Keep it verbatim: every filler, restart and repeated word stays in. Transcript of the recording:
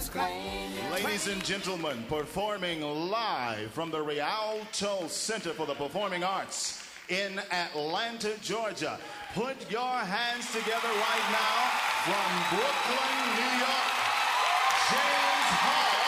Ladies and gentlemen, performing live from the Rialto Center for the Performing Arts in Atlanta, Georgia. Put your hands together right now from Brooklyn, New York, James Hall.